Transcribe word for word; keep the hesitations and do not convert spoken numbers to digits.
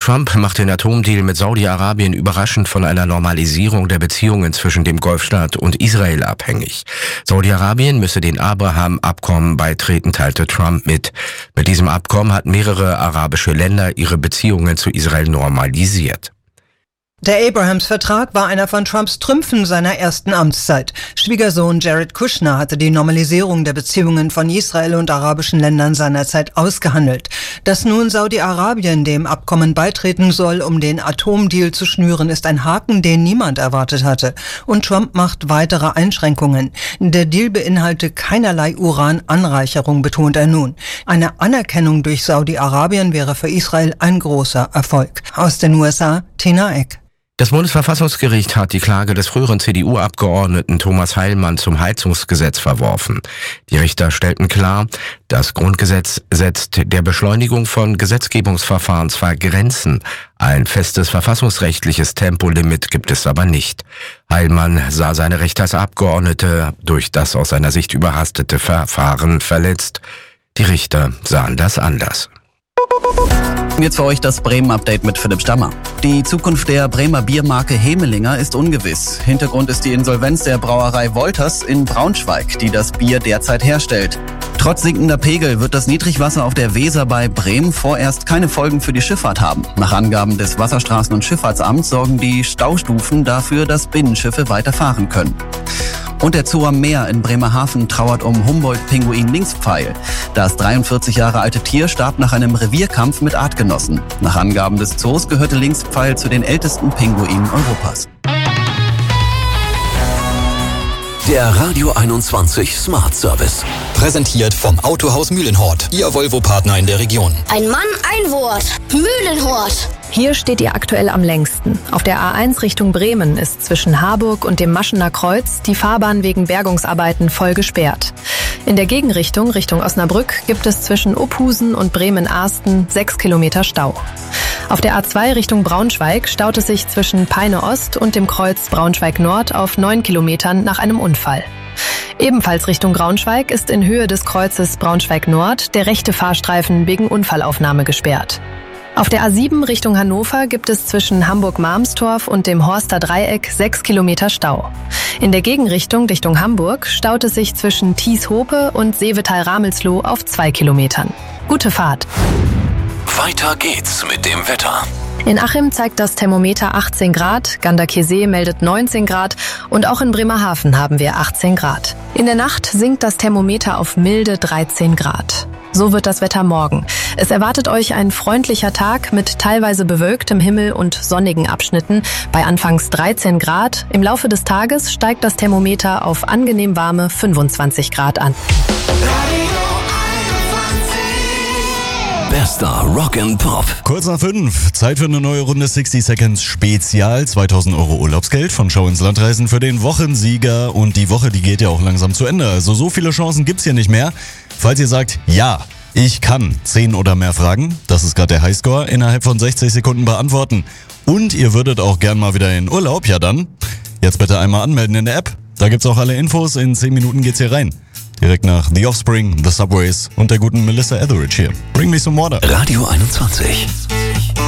Trump macht den Atomdeal mit Saudi-Arabien überraschend von einer Normalisierung der Beziehungen zwischen dem Golfstaat und Israel abhängig. Saudi-Arabien müsse den Abraham-Abkommen beitreten, teilte Trump mit. Mit diesem Abkommen hatten mehrere arabische Länder ihre Beziehungen zu Israel normalisiert. Der Abrahams-Vertrag war einer von Trumps Trümpfen seiner ersten Amtszeit. Schwiegersohn Jared Kushner hatte die Normalisierung der Beziehungen von Israel und arabischen Ländern seinerzeit ausgehandelt. Dass nun Saudi-Arabien dem Abkommen beitreten soll, um den Atomdeal zu schnüren, ist ein Haken, den niemand erwartet hatte. Und Trump macht weitere Einschränkungen. Der Deal beinhalte keinerlei Urananreicherung, betont er nun. Eine Anerkennung durch Saudi-Arabien wäre für Israel ein großer Erfolg. Aus den U S A, Tina Eck. Das Bundesverfassungsgericht hat die Klage des früheren C D U-Abgeordneten Thomas Heilmann zum Heizungsgesetz verworfen. Die Richter stellten klar, das Grundgesetz setzt der Beschleunigung von Gesetzgebungsverfahren zwar Grenzen, ein festes verfassungsrechtliches Tempolimit gibt es aber nicht. Heilmann sah seine Rechte als Abgeordnete durch das aus seiner Sicht überhastete Verfahren verletzt. Die Richter sahen das anders. Jetzt für euch das Bremen-Update mit Philipp Stammer. Die Zukunft der Bremer Biermarke Hemelinger ist ungewiss. Hintergrund ist die Insolvenz der Brauerei Wolters in Braunschweig, die das Bier derzeit herstellt. Trotz sinkender Pegel wird das Niedrigwasser auf der Weser bei Bremen vorerst keine Folgen für die Schifffahrt haben. Nach Angaben des Wasserstraßen- und Schifffahrtsamts sorgen die Staustufen dafür, dass Binnenschiffe weiterfahren können. Und der Zoo am Meer in Bremerhaven trauert um Humboldt-Pinguin Linkspfeil. Das dreiundvierzig Jahre alte Tier starb nach einem Revierkampf mit Artgenossen. Nach Angaben des Zoos gehörte Linkspfeil zu den ältesten Pinguinen Europas. Der Radio einundzwanzig Smart Service. Präsentiert vom Autohaus Mühlenhort, Ihr Volvo-Partner in der Region. Ein Mann, ein Wort. Mühlenhort. Hier steht ihr aktuell am längsten. Auf der A eins Richtung Bremen ist zwischen Harburg und dem Maschener Kreuz die Fahrbahn wegen Bergungsarbeiten voll gesperrt. In der Gegenrichtung, Richtung Osnabrück, gibt es zwischen Ophusen und Bremen-Ahsten sechs Kilometer Stau. Auf der A zwei Richtung Braunschweig staut es sich zwischen Peine Ost und dem Kreuz Braunschweig Nord auf neun Kilometern nach einem Unfall. Ebenfalls Richtung Braunschweig ist in Höhe des Kreuzes Braunschweig Nord der rechte Fahrstreifen wegen Unfallaufnahme gesperrt. Auf der A sieben Richtung Hannover gibt es zwischen Hamburg-Marmstorf und dem Horster Dreieck sechs Kilometer Stau. In der Gegenrichtung Richtung Hamburg staut es sich zwischen Thies-Hope und Seevetal-Ramelsloh auf zwei Kilometern. Gute Fahrt! Weiter geht's mit dem Wetter. In Achim zeigt das Thermometer achtzehn Grad, Ganderkesee meldet neunzehn Grad und auch in Bremerhaven haben wir achtzehn Grad. In der Nacht sinkt das Thermometer auf milde dreizehn Grad. So wird das Wetter morgen. Es erwartet euch ein freundlicher Tag mit teilweise bewölktem Himmel und sonnigen Abschnitten bei anfangs dreizehn Grad. Im Laufe des Tages steigt das Thermometer auf angenehm warme fünfundzwanzig Grad an. Bester Rock and Pop. Kurz nach fünf. Zeit für eine neue Runde sixty Seconds Spezial. zweitausend Euro Urlaubsgeld von Schau ins Landreisen für den Wochensieger. Und die Woche, die geht ja auch langsam zu Ende. Also so viele Chancen gibt's hier nicht mehr. Falls ihr sagt, ja, ich kann zehn oder mehr Fragen, das ist gerade der Highscore, innerhalb von sechzig Sekunden beantworten. Und ihr würdet auch gern mal wieder in Urlaub, ja dann, jetzt bitte einmal anmelden in der App. Da gibt's auch alle Infos. In zehn Minuten geht's hier rein. Direkt nach The Offspring, The Subways und der guten Melissa Etheridge hier. Bring me some water. Radio einundzwanzig.